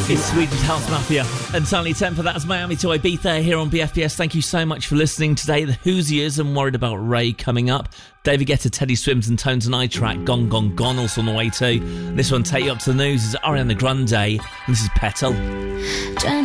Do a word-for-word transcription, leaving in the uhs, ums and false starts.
It's Swedish House Mafia and Sunny Temper. That's Miami to Ibiza here on B F B S. Thank you so much for listening today. The Hoosiers and Worried About Ray coming up. David Guetta, Teddy Swims and Tones and I track Gone Gone Gone also on the way too. This one, Take You Up to the News, is Ariana Grande and this is Petal. Trying